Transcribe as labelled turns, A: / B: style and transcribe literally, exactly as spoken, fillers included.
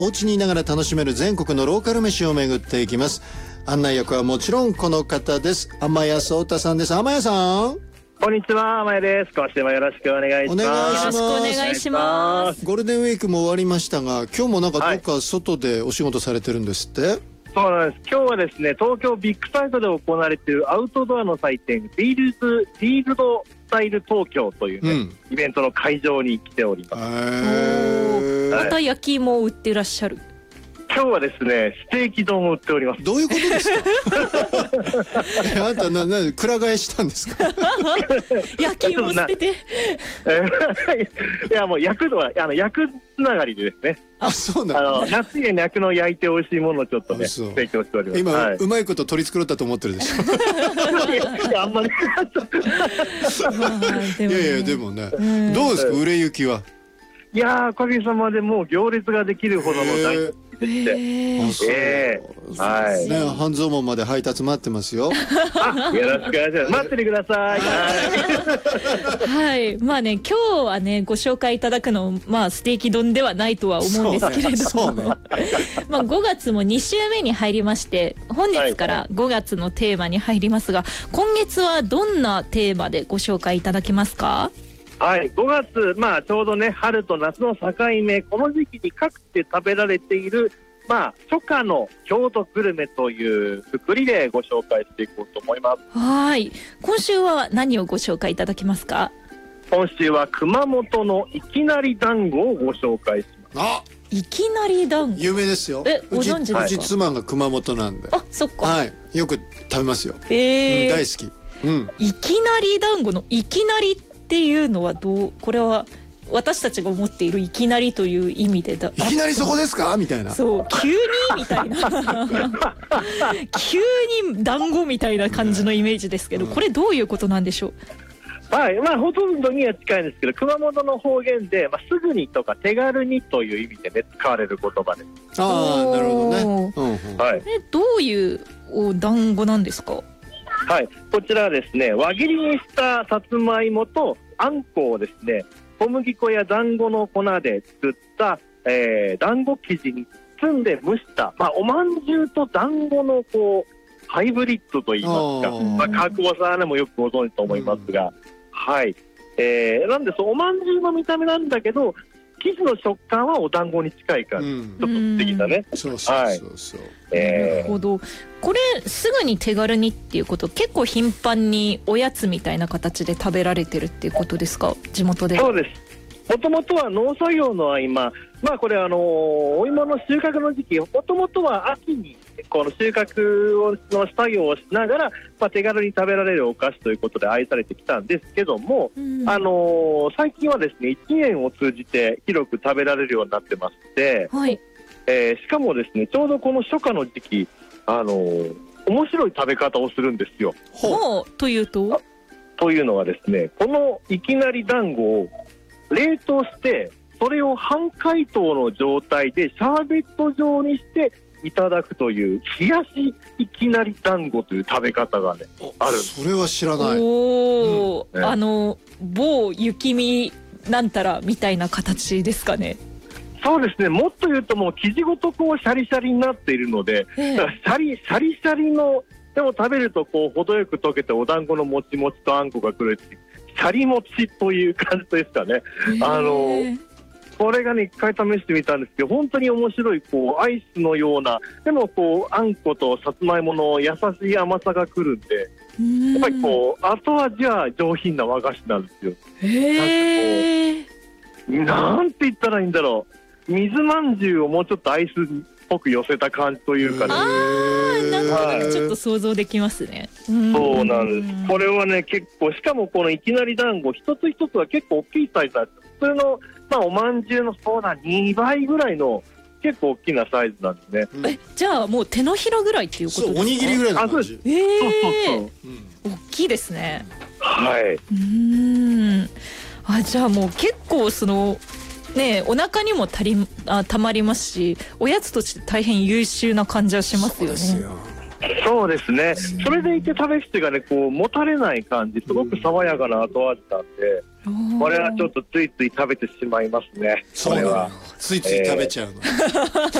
A: お家にいながら楽しめる全国のローカル飯を巡っていきます。案内役はもちろんこの方です。天谷壮太さんです。天谷さん、
B: こんにちは、天谷です。今週もよろしくお願いします。
A: お願いします。
C: よろしくお願いします。
A: ゴールデンウィークも終わりましたが、今日もなんかどっか外でお仕事されてるんですって、はい、
B: そうなんです。今日はですね、東京ビッグサイトで行われているアウトドアの祭典、フィールズ、フィールドスタイル東京というね、うん、イベントの会場に来ております。
C: また焼き芋を売ってらっしゃる。
B: 今日はですね、ステーキ丼を売っております。
A: どういうことですか？え、あんたな、な、くら替えしたんですか？
C: 焼き芋捨てて。い
B: や、もう焼くのは、あの焼くつながりでですね。
A: あ、そうなんだ、ね。
B: あの夏に焼くのを焼いて美味しいものをちょっとね、提供しております。
A: 今、
B: はい、
A: うまいこと取り繕ったと思ってるでしょ。
B: いや、あんまり。
A: いやいや、でもね、どうですか、売れ行きは。
B: いやー、おかげさまでもう行列ができるほどの大人気でして、えー、はい、
A: ね、半蔵門まで配達待ってますよ。
B: あ、よろしくお願いします。待っててください。
C: はい、まあね、今日はね、ご紹介いただくの、まあステーキ丼ではないとは思うんですけれども、ねね、まあごがつもに週目に入りまして、本日からごがつのテーマに入りますが、今月はどんなテーマでご紹介いただけますか？
B: はい、ごがつ、まあ、ちょうどね、春と夏の境目、この時期に各地で食べられている、まあ、初夏の郷土グルメというくくりでご紹介していこうと思います。
C: はい、今週は何をご紹介いただけますか？
B: 今週は熊本のいきなり団子をご紹介します。
A: あ、
C: いきなり団子、
A: 有名ですよ。
C: え、ご存知ですか？
A: うち妻が熊本なんで。
C: あ、そっか。
A: はい、よく食べますよ。
C: えー
A: うん、大好き。うん。
C: いきなり団子のいきなりっていうのはどう、これは私たちが思っているいきなりという意味でだ、
A: いきなりそこですかみたいな、
C: そう、急にみたいな急に団子みたいな感じのイメージですけど、これどういうことなんでしょ
B: う？はい、まあほとんどには近いんですけど、熊本の方言で、まあ、すぐにとか手軽にという意味でね、使われる言葉です。
A: ああ、なるほどね、うんうん、
C: はい、え、どういうお団子なんですか？
B: はい、こちらはですね、輪切りにしたさつまいもとあんこをですね、小麦粉や団子の粉で作った、えー、団子生地に包んで蒸した、まあ、おまんじゅうと団子のこうハイブリッドといいますか、まあ、川久保さんもよくご存知と思いますが、うん、はい、えー、なんでそうおまんじゅうの見た目なんだけど、生地の食感はお団子に近い感じ、うん、ちょっと素敵だね。
A: そうそうそうそう、はい、
C: えー、なるほど。これすぐに手軽にっていうこと、結構頻繁におやつみたいな形で食べられてるっていうことですか、地元で？
B: そうです。もともとは農作業の合間、まあこれあのお芋の収穫の時期、もともとは秋にこの収穫をの作業をしながら、まあ、手軽に食べられるお菓子ということで愛されてきたんですけども、うん、あのー、最近はですね、いちねんを通じて広く食べられるようになってまして、
C: はい、
B: えー、しかもですね、ちょうどこの初夏の時期、あのー、面白い食べ方をするんですよ。
C: ほう、というと？
B: というのはですね、このいきなり団子を冷凍して、それを半解凍の状態でシャーベット状にしていただくという冷やしいきなり団子という食べ方がね、ある。
A: それは知らない。
C: おー、うんね、あの某雪見なんたらみたいな形ですかね？
B: そうですね、もっと言うともう生地ごとこうシャリシャリになっているので、えー、だからシャリシャリシャリの、でも食べるとこう程よく溶けてお団子のもちもちとあんこがくるっていうシャリもちという感じですかね。
C: えー、
B: あのこれがね、一回試してみたんですけど、本当に面白いこうアイスのような、でもこうあんことさつまいもの優しい甘さがくるんで、やっぱりこう後味は上品な和菓子なんですよ。
C: へー、
B: なんて言ったらいいんだろう、水まんじゅうをもうちょっとアイスっぽく寄せた感じというかね。
C: あー、なんとなくちょっと想像できますね。
B: そうなんです。これはね、結構、しかもこのいきなり団子一つ一つは結構大きいサイズなんです。普通の、まあ、おまんじゅうのそうだにばいぐらいの結構大きなサイズなんですね。
C: え、じゃあもう手のひらぐらいっていうことですか？
A: そう、おにぎりぐらいの感じ。
C: えー、
B: そうそうそう、
C: うん、大きいですね。
B: はい。
C: うーん、あ、じゃあもう結構そのね、お腹にもたりあたまりますし、おやつとして大変優秀な感じはしますよね。
A: そうですよ。
B: そうですね。それでいて食べ口がね、こうもたれない感じ、すごく爽やかな後味なんで、 これはちょっとついつい食べてしまいますね。
A: そう
B: これは
A: ついつい食べちゃうの、えー